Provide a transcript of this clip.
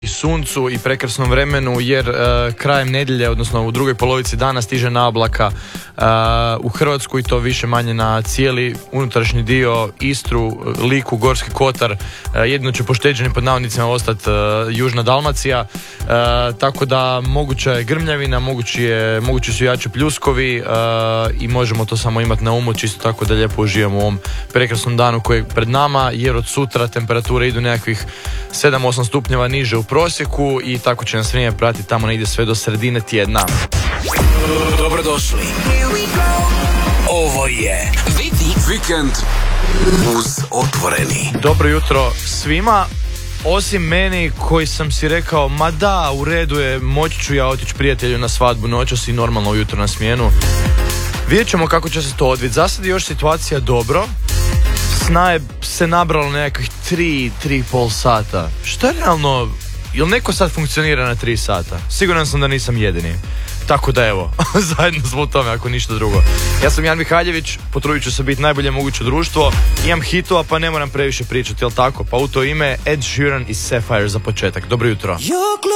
suncu i prekrasnom vremenu, jer krajem nedjelje, odnosno u drugoj polovici dana stiže naoblaka u Hrvatsku, i to više manje na cijeli unutrašnji dio, Istru, Liku, Gorski kotar. Jedino će pošteđeni pod navodnicima ostati južna Dalmacija, tako da moguća je grmljavina, mogući su jači pljuskovi, i možemo to samo imati na umu, čisto tako da lijepo uživamo u ovom prekrasnom danu koji je pred nama, jer od sutra temperature idu nekakvih 7-8 stupnjeva niže u prosjeku, i tako će nas vrijeme pratiti tamo negdje sve do sredine tjedna. Dobrodošli. Ovo je Vikend uz Otvoreni. Dobro jutro svima, osim meni koji sam si rekao, ma da, u redu je, moći ću ja otići prijatelju na svadbu noćas i normalno ujutro na smjenu. Vidjet ćemo kako će se to odviti. Za sad je još situacija dobro. Sna je se nabralo nekakvih 3,5 sata. Što je realno, jel neko sad funkcionira na 3 sata? Siguran sam da nisam jedini. Tako da evo, zajedno smo u tome ako ništa drugo. Ja sam Jan Mihaljević, potrudit ću se biti najbolje moguće društvo. Imam hitova pa ne moram previše pričati, jel tako? Pa u to ime Ed Sheeran i Sapphire za početak. Dobro jutro.